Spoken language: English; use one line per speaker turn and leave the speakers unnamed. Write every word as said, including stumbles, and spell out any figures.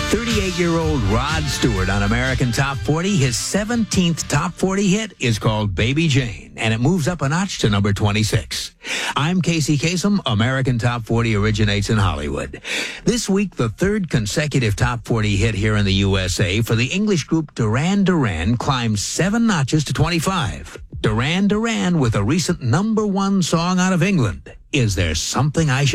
thirty-eight-year-old Rod Stewart on American Top forty. His seventeenth Top forty hit is called Baby Jane, and it moves up a notch to number twenty-six. I'm Casey Kasem. American Top forty originates in Hollywood. This week, the third consecutive Top forty hit here in the U S A for the English group Duran Duran climbs seven notches to twenty-five. Duran Duran with a recent number one song out of England. Is There Something I Should